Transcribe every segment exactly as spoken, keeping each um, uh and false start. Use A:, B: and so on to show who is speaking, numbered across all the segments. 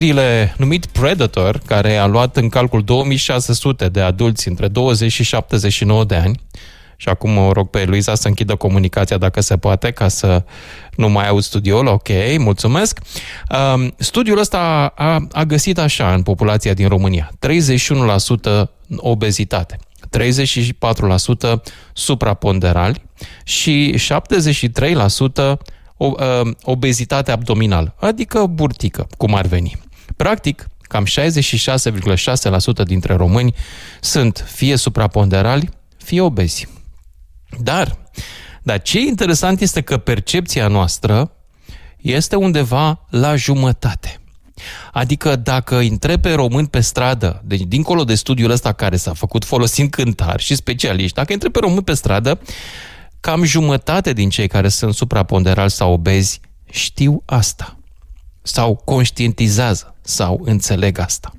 A: numit Predator, care a luat în calcul două mii șase sute de adulți între douăzeci și șaptezeci și nouă de ani, și acum o rog pe Luiza să închidă comunicația dacă se poate, ca să nu mai aud studioul. Ok, mulțumesc. Um, studiul ăsta a, a găsit așa în populația din România: treizeci și unu la sută obezitate, treizeci și patru la sută supraponderali și șaptezeci și trei la sută obezitate abdominală, adică burtică, cum ar veni. Practic, cam șaizeci și șase virgulă șase la sută dintre români sunt fie supraponderali, fie obezi. Dar, dar ce e interesant este că percepția noastră este undeva la jumătate. Adică dacă întrebi pe români pe stradă, deci dincolo de studiul ăsta care s-a făcut folosind cântari și specialiști, dacă întrebi pe români pe stradă, cam jumătate din cei care sunt supraponderali sau obezi știu asta. Sau conștientizează sau înțeleg asta.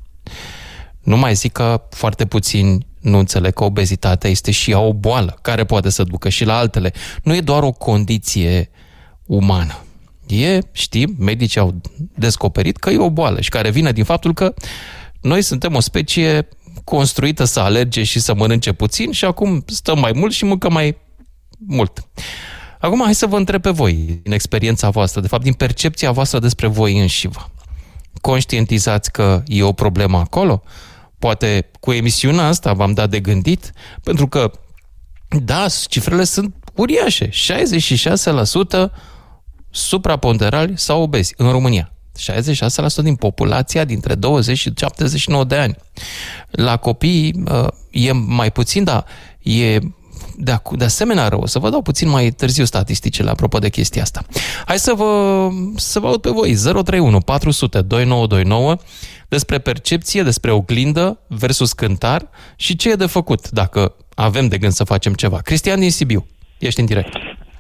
A: Nu mai zic că foarte puțini nu înțeleg că obezitatea este și ea o boală care poate să ducă și la altele. Nu e doar o condiție umană. E, știm, medicii au descoperit că e o boală și care vine din faptul că noi suntem o specie construită să alerge și să mănânce puțin și acum stăm mai mult și mâncăm mai mult. Acum hai să vă întreb pe voi, din experiența voastră, de fapt din percepția voastră despre voi înșivă. Conștientizați că e o problemă acolo? Poate cu emisiunea asta v-am dat de gândit? Pentru că, da, cifrele sunt uriașe. șaizeci și șase la sută supraponderali sau obezi în România. șaizeci și șase la sută din populația dintre douăzeci și șaptezeci și nouă de ani. La copii e mai puțin, dar e de, de asemenea rău. O să vă dau puțin mai târziu statisticile apropo de chestia asta. Hai să vă, să vă aud pe voi. zero trei unu patru zero zero doi nouă doi nouă despre percepție, despre oglindă versus cântar și ce e de făcut dacă avem de gând să facem ceva. Cristian din Sibiu, ești în direct.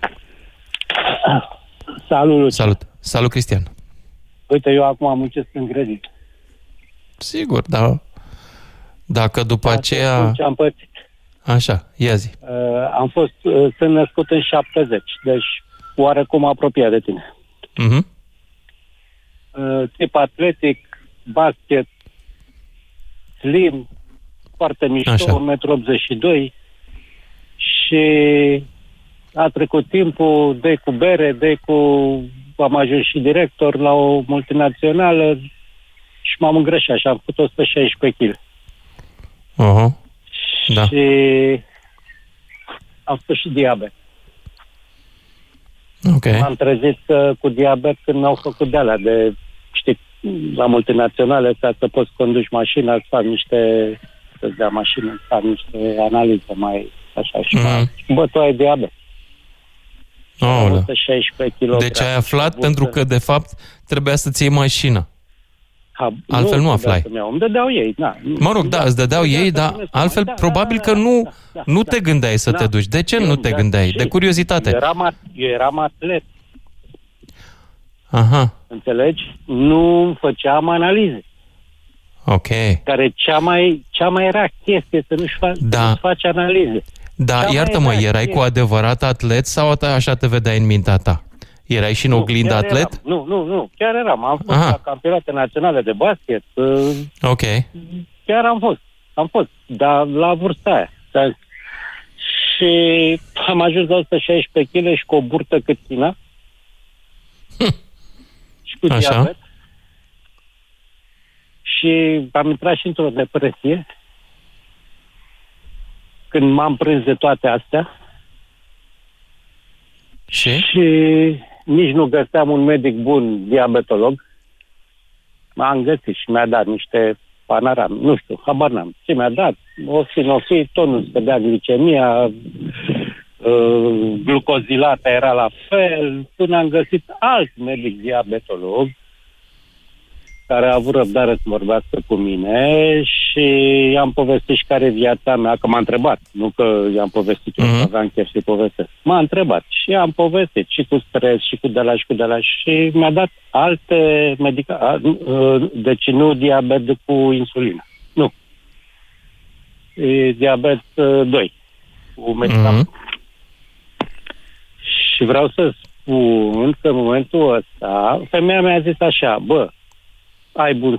B: Salut!
A: Salut! Salut, Cristian!
B: Uite, eu acum am muncesc în credit.
A: Sigur, dar dacă după da, aceea...
B: Ce am pățit.
A: Așa, ia zi.
B: Uh, am fost, uh, sunt născut în șaptezeci, deci oarecum apropiat de tine.
A: Uh-huh.
B: Uh, tip atletic, basket, slim, foarte mișto, unu virgulă optzeci și doi metri și a trecut timpul, dă cu bere, dă cu... am ajuns și director la o multinațională și m-am îngrășat și am făcut o sută șaisprezece kilograme.
A: Uh-huh. Da.
B: Și am fost și diabet.
A: Okay.
B: M-am trezit uh, cu diabet când mi-au făcut de alea de, știi, la multinaționale, ca să poți conduci mașina, să fac niște, să-ți dea mașină, să fac niște analize mai așa și mm-hmm. bă, tu ai diabet.
A: Oh,
B: o sută șaisprezece kilograme.
A: Deci ai aflat pentru că, de fapt, trebuia să-ți iei mașina.
B: Ha,
A: altfel nu, nu aflai.
B: Îmi dădeau ei, da.
A: Mă rog, da, îți dădeau ei, dar altfel
B: da,
A: probabil
B: da, da,
A: că nu,
B: da, da,
A: nu
B: da,
A: te gândeai să
B: da,
A: te duci. De ce
B: eu,
A: nu te
B: da,
A: gândeai?
B: și
A: De curiozitate.
B: Eu eram, eu eram atlet.
A: Aha.
B: Înțelegi? Nu făceam analize.
A: Ok.
B: Care cea mai, cea mai era chestie să nu-și faci,
A: da.
B: să nu-și faci analize.
A: Da, cea iartă-mă, erai chestie. Cu adevărat atlet sau așa te vedeai în mintea ta? Erai și în oglindă atlet?
B: Eram. Nu, nu, nu, chiar eram. Am fost Aha. la campionate naționale de basket.
A: Ok.
B: Chiar am fost. Am fost, dar la vârsta aia. Și am ajuns la o sută șaisprezece kilograme și cu o burtă cât China. Hm. Și cu
A: Așa.
B: diabet. Și am intrat și într-o depresie când m-am prins de toate astea.
A: Și?
B: Și nici nu găseam un medic bun diabetolog. M-am găsit și mi-a dat niște panoram, nu știu, habar n-am. Ce mi-a dat? O fi, o fi, tot nu scădea glicemia, uh, glucozilata era la fel, până am găsit alt medic diabetolog care a avut răbdare să vorbească cu mine și i-am povestit și care e viața mea, că m-a întrebat, nu că i-am povestit, eu mm-hmm. aveam chef să-i povestesc. M-a întrebat și am povestit și cu stres și cu de-ala și cu de-ala și mi-a dat alte medicamente, deci nu diabet cu insulină, nu. E diabet doi, cu medicament. Mm-hmm. Și vreau să spun că în momentul ăsta, femeia mi-a zis așa, bă, ai bun